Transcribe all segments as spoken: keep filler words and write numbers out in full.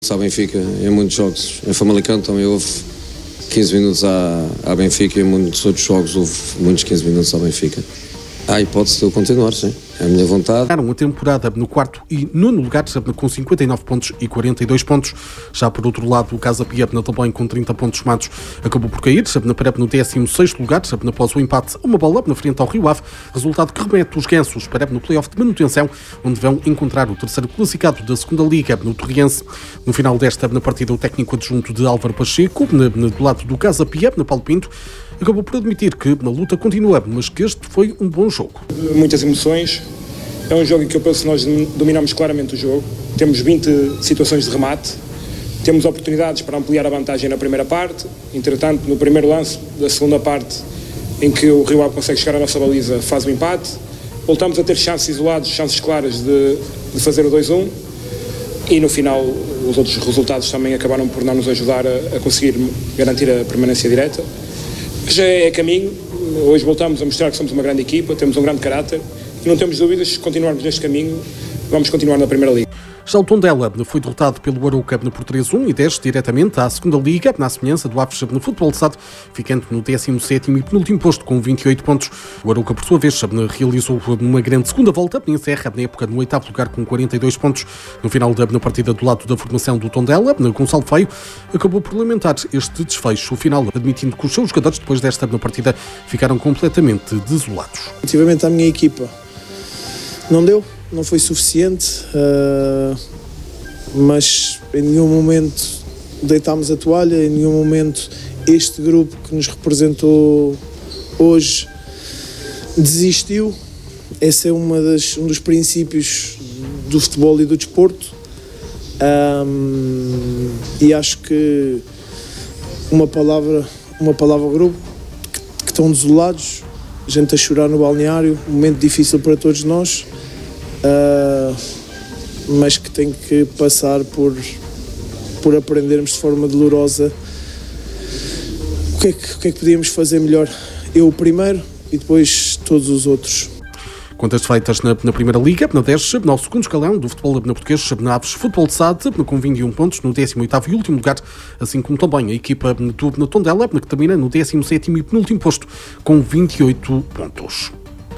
À Benfica, em muitos jogos. Em Famalicão também houve quinze minutos à, à Benfica e em muitos outros jogos houve muitos quinze minutos à Benfica. Há hipótese de eu continuar, sim. É a minha vontade. Era uma temporada no quarto e nono lugar, com cinquenta e nove pontos e quarenta e dois pontos. Já por outro lado, o Casa Pia também com trinta pontos somados acabou por cair, na Parep no décimo sexto lugar, após o empate uma bola na frente ao Rio Ave, resultado que remete os gansos Parep no play-off de manutenção, onde vão encontrar o terceiro classificado da segunda Liga, no Torriense. No final desta na partida, o técnico adjunto de Álvaro Pacheco, na, na, do lado do Casa Pia, na Paulo Pinto, acabou por admitir que a luta continua, mas que este foi um bom jogo. Muitas emoções. É um jogo em que eu penso que nós dominamos claramente o jogo. Temos vinte situações de remate. Temos oportunidades para ampliar a vantagem na primeira parte. Entretanto, no primeiro lance da segunda parte, em que o Rio Ave consegue chegar à nossa baliza, faz o empate. Voltamos a ter chances isoladas, chances claras de, de fazer o dois a um. E no final, os outros resultados também acabaram por não nos ajudar a, a conseguir garantir a permanência direta. Já é caminho, hoje voltamos a mostrar que somos uma grande equipa, temos um grande caráter e não temos dúvidas, se continuarmos neste caminho, vamos continuar na Primeira Liga. Já o Tondela foi derrotado pelo Arouca por três a um e desce diretamente à segunda Liga, na semelhança do Aves no Futebol Sado, ficando no décimo sétimo e penúltimo posto com vinte e oito pontos. O Arouca, por sua vez, realizou uma grande segunda volta, encerra na época no oitavo lugar com quarenta e dois pontos. No final da partida do lado da formação do Tondela, Gonçalo Feio acabou por lamentar este desfecho final, admitindo que os seus jogadores, depois desta partida, ficaram completamente desolados. Relativamente à minha equipa, não deu. Não foi suficiente, uh, mas em nenhum momento deitámos a toalha, em nenhum momento este grupo que nos representou hoje desistiu. Esse é uma das, um dos princípios do futebol e do desporto, um, e acho que uma palavra, uma palavra ao grupo, que, que estão desolados, gente a chorar no balneário, um momento difícil para todos nós. Uh, mas que tem que passar por, por aprendermos de forma dolorosa o que, é que, o que é que podíamos fazer melhor. Eu primeiro e depois todos os outros. Contas feitas na, na Primeira Liga, na dez, no segundo escalão do futebol na português, na Aves Futebol Sado, com vinte e um pontos, no décimo oitavo e último lugar, assim como também a equipa do na Tondela, que termina no décimo sétimo e penúltimo posto, com vinte e oito pontos.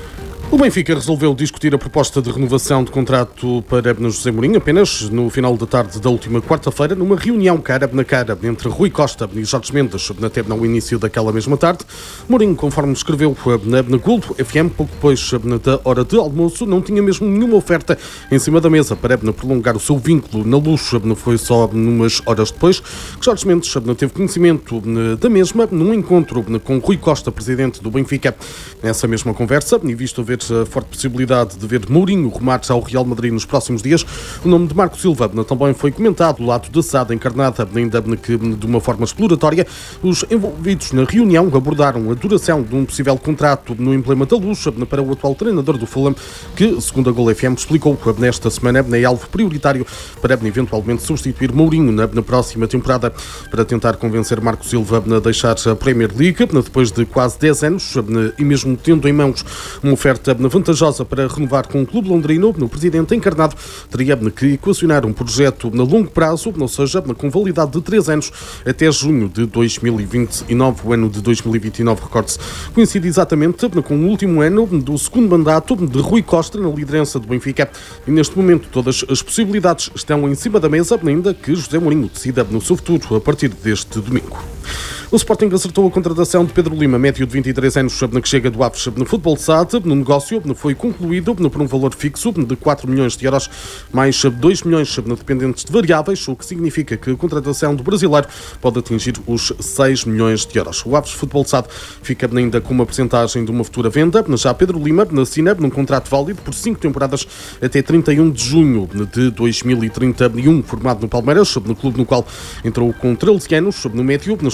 O Benfica resolveu discutir a proposta de renovação de contrato para José Mourinho apenas no final da tarde da última quarta-feira, numa reunião cara na cara entre Rui Costa e Jorge Mendes, até no início daquela mesma tarde. Mourinho, conforme escreveu na, na Globo F M, pouco depois da hora de almoço, não tinha mesmo nenhuma oferta em cima da mesa para prolongar o seu vínculo na Luz. Foi só numas horas depois que Jorge Mendes teve conhecimento da mesma num encontro com Rui Costa, presidente do Benfica. Nessa mesma conversa, e visto a ver a forte possibilidade de ver Mourinho rumar ao Real Madrid nos próximos dias, o nome de Marco Silva também foi comentado do lado da S A D encarnada, ainda que de uma forma exploratória. Os envolvidos na reunião abordaram a duração de um possível contrato no emblema da Luz para o atual treinador do Fulham, que, segundo a Gol F M, explicou nesta semana é alvo prioritário para eventualmente substituir Mourinho na, na próxima temporada, para tentar convencer Marco Silva a deixar a Premier League depois de quase dez anos e mesmo tendo em mãos uma oferta vantajosa para renovar com o clube londrino. O presidente encarnado teria que equacionar um projeto a longo prazo, ou seja, com validade de três anos até junho de dois mil e vinte e nove. O ano de dois mil e vinte e nove, recorde-se, coincide exatamente com o último ano do segundo mandato de Rui Costa na liderança do Benfica. E neste momento todas as possibilidades estão em cima da mesa, ainda que José Mourinho decida no seu futuro a partir deste domingo. O Sporting acertou a contratação de Pedro Lima, médio de vinte e três anos, que chega do Aves no Futebol Sado. No negócio foi concluído por um valor fixo de quatro milhões de euros, mais dois milhões dependentes de variáveis, o que significa que a contratação do brasileiro pode atingir os seis milhões de euros. O Aves Futebol Sado fica ainda com uma percentagem de uma futura venda. Já Pedro Lima assina num contrato válido por cinco temporadas até trinta e um de junho de dois mil e trinta e um, formado no Palmeiras, no clube no qual entrou com treze anos. No médio, chegou a estrear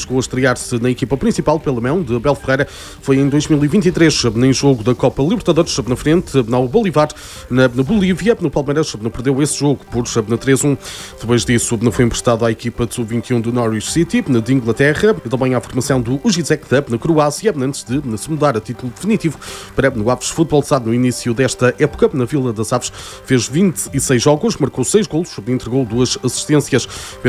estrear-se na equipa principal pela mão de Abel Ferreira foi em dois mil e vinte e três, em jogo da Copa Libertadores, na frente ao Bolívar, na Bolívia. No Palmeiras perdeu esse jogo por três a um. Depois disso, foi emprestado à equipa de sub vinte e um do Norwich City, de Inglaterra, e também à formação do Ujizek na Croácia, antes de se mudar a título definitivo para o Aves Futebol Sad no início desta época. Na Vila das Aves fez vinte e seis jogos, marcou seis golos e entregou duas assistências.